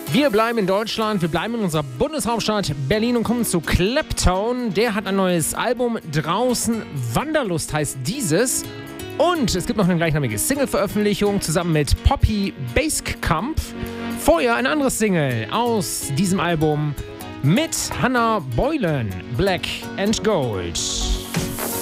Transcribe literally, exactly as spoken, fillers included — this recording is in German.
Wir bleiben in Deutschland, wir bleiben in unserer Bundeshauptstadt Berlin und kommen zu Clapton. Der hat ein neues Album draußen. Wanderlust heißt dieses. Und es gibt noch eine gleichnamige Single-Veröffentlichung zusammen mit Poppy Basskamp. Vorher ein anderes Single aus diesem Album mit Hannah Boylan, Black and Gold.